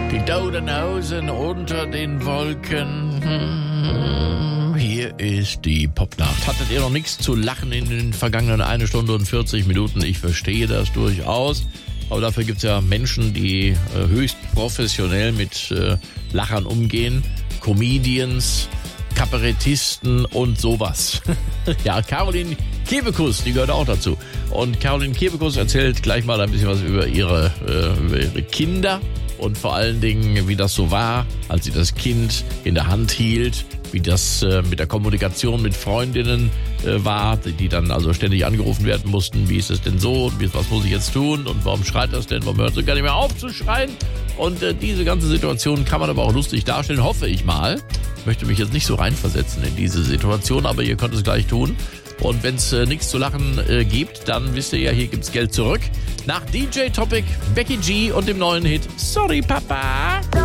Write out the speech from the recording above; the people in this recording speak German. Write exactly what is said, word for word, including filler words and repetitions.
Die Dodenhausen unter den Wolken. Hm, hier ist die Popnacht. Hattet ihr noch nichts zu lachen in den vergangenen eine Stunde und vierzig Minuten? Ich verstehe das durchaus. Aber dafür gibt es ja Menschen, die äh, höchst professionell mit äh, Lachern umgehen. Comedians, Kabarettisten und sowas. Ja, Caroline Kebekus, die gehört auch dazu. Und Caroline Kebekus erzählt gleich mal ein bisschen was über ihre, äh, über ihre Kinder und vor allen Dingen, wie das so war, als sie das Kind in der Hand hielt, wie das äh, mit der Kommunikation mit Freundinnen äh, war, die dann also ständig angerufen werden mussten. Wie ist es denn so? Wie, was muss ich jetzt tun? Und warum schreit das denn? Warum hört sie gar nicht mehr auf zu schreien? Und äh, diese ganze Situation kann man aber auch lustig darstellen, hoffe ich mal. Ich möchte mich jetzt nicht so reinversetzen in diese Situation, aber ihr könnt es gleich tun. Und wenn es äh, nichts zu lachen äh, gibt, dann wisst ihr ja, hier gibt's Geld zurück. Nach D J Topic, Becky G und dem neuen Hit Sorry Papa.